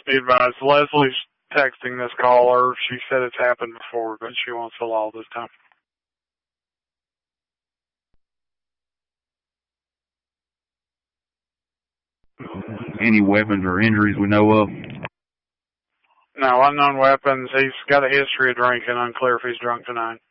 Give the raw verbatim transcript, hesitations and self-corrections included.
Just be advised, Leslie's texting this caller. She said it's happened before, but she wants the law this time. Any weapons or injuries we know of? No, unknown weapons. He's got a history of drinking. Unclear if he's drunk tonight.